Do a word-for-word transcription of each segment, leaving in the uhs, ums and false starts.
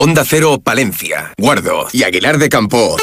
Onda Cero Palencia, Guardo y Aguilar de Campo.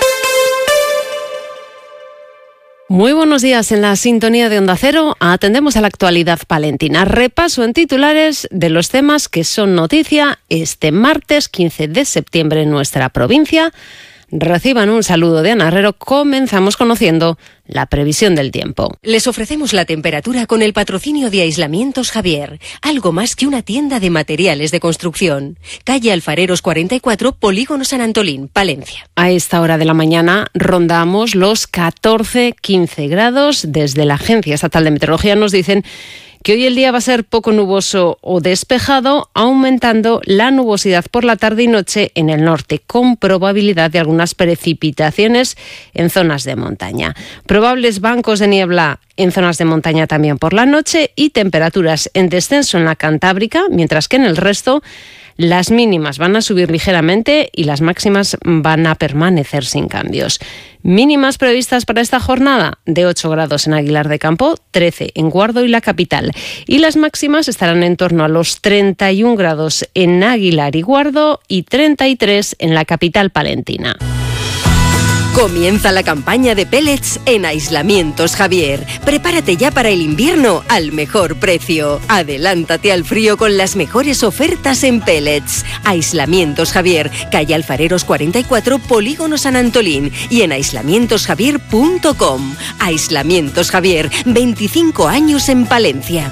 Muy buenos días. En la sintonía de Onda Cero atendemos a la actualidad palentina. Repaso en titulares de los temas que son noticia este martes quince de septiembre en nuestra provincia. Reciban un saludo de Ana Herrero. Comenzamos conociendo la previsión del tiempo. Les ofrecemos la temperatura con el patrocinio de Aislamientos Javier, algo más que una tienda de materiales de construcción. Calle Alfareros cuarenta y cuatro, Polígono San Antolín, Palencia. A esta hora de la mañana rondamos los catorce quince grados. Desde la Agencia Estatal de Meteorología nos dicen que hoy el día va a ser poco nuboso o despejado, aumentando la nubosidad por la tarde y noche en el norte, con probabilidad de algunas precipitaciones en zonas de montaña. Probables bancos de niebla en zonas de montaña también por la noche y temperaturas en descenso en la Cantábrica, mientras que en el resto las mínimas van a subir ligeramente y las máximas van a permanecer sin cambios. Mínimas previstas para esta jornada de ocho grados en Aguilar de Campo, trece en Guardo y la capital. Y las máximas estarán en torno a los treinta y un grados en Aguilar y Guardo y treinta y tres en la capital palentina. Comienza la campaña de pellets en Aislamientos Javier. Prepárate ya para el invierno al mejor precio. Adelántate al frío con las mejores ofertas en pellets. Aislamientos Javier, calle Alfareros cuarenta y cuatro, Polígono San Antolín y en aislamientos javier punto com. Aislamientos Javier, veinticinco años en Palencia.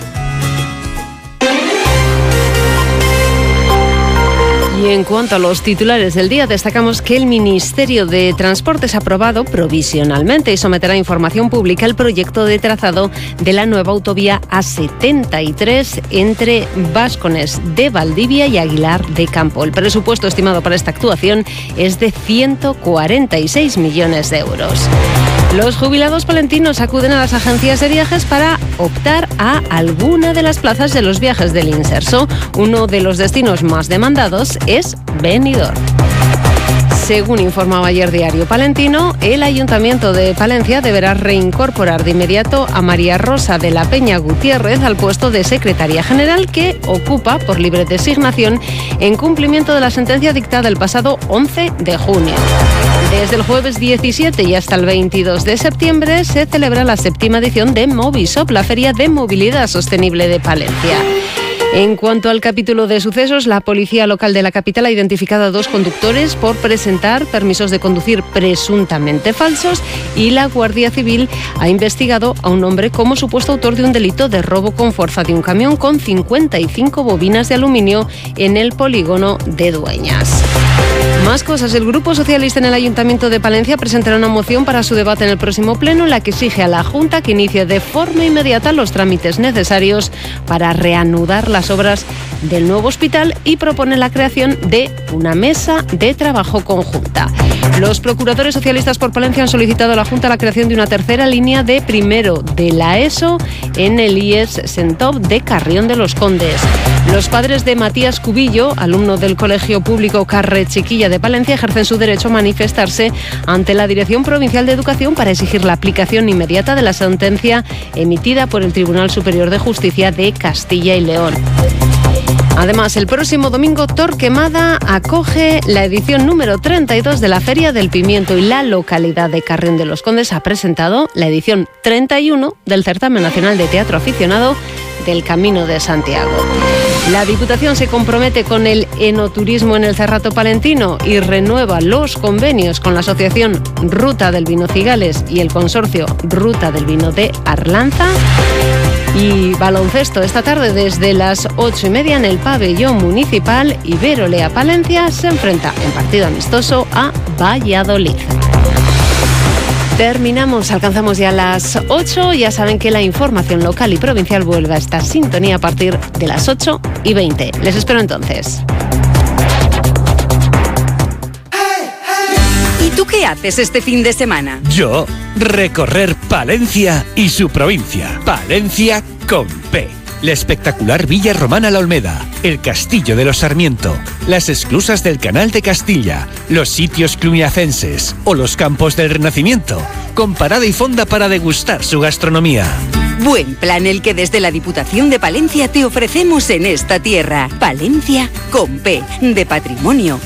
Y en cuanto a los titulares del día, destacamos que el Ministerio de Transportes ha aprobado provisionalmente y someterá a información pública el proyecto de trazado de la nueva autovía A setenta y tres entre Bascones de Valdivia y Aguilar de Campo. El presupuesto estimado para esta actuación es de ciento cuarenta y seis millones de euros. Los jubilados palentinos acuden a las agencias de viajes para optar a alguna de las plazas de los viajes del Inserso. Uno de los destinos más demandados es Benidorm. Según informaba ayer Diario Palentino, el Ayuntamiento de Palencia deberá reincorporar de inmediato a María Rosa de la Peña Gutiérrez al puesto de secretaria general que ocupa por libre designación en cumplimiento de la sentencia dictada el pasado once de junio. Desde el jueves diecisiete y hasta el veintidós de septiembre se celebra la séptima edición de Movisop, la Feria de Movilidad Sostenible de Palencia. En cuanto al capítulo de sucesos, la policía local de la capital ha identificado a dos conductores por presentar permisos de conducir presuntamente falsos y la Guardia Civil ha investigado a un hombre como supuesto autor de un delito de robo con fuerza de un camión con cincuenta y cinco bobinas de aluminio en el polígono de Dueñas. Más cosas. El Grupo Socialista en el Ayuntamiento de Palencia presentará una moción para su debate en el próximo pleno en la que exige a la Junta que inicie de forma inmediata los trámites necesarios para reanudar las obras del nuevo hospital y propone la creación de una mesa de trabajo conjunta. Los procuradores socialistas por Palencia han solicitado a la Junta la creación de una tercera línea de primero de la ESO en el I E S Sentop de Carrión de los Condes. Los padres de Matías Cubillo, alumno del Colegio Público Carre Chiquilla de Palencia, ejercen su derecho a manifestarse ante la Dirección Provincial de Educación para exigir la aplicación inmediata de la sentencia emitida por el Tribunal Superior de Justicia de Castilla y León. Además, el próximo domingo Torquemada acoge la edición número treinta y dos de la Feria del Pimiento y la localidad de Carrión de los Condes ha presentado la edición treinta y uno del Certamen Nacional de Teatro Aficionado del Camino de Santiago. La Diputación se compromete con el enoturismo en el Cerrato Palentino y renueva los convenios con la Asociación Ruta del Vino Cigales y el Consorcio Ruta del Vino de Arlanza. Y baloncesto esta tarde desde las ocho y media en el pabellón municipal. Iberolea Palencia se enfrenta en partido amistoso a Valladolid. Terminamos, alcanzamos ya las ocho. Ya saben que la información local y provincial vuelve a esta sintonía a partir de las ocho y veinte. Les espero entonces. ¿Y tú qué haces este fin de semana? Yo, recorrer Palencia y su provincia. Palencia con P. La espectacular Villa Romana La Olmeda, el Castillo de los Sarmiento, las esclusas del Canal de Castilla, los sitios cluniacenses o los campos del Renacimiento, con parada y fonda para degustar su gastronomía. Buen plan el que desde la Diputación de Palencia te ofrecemos en esta tierra. Palencia con P, de patrimonio,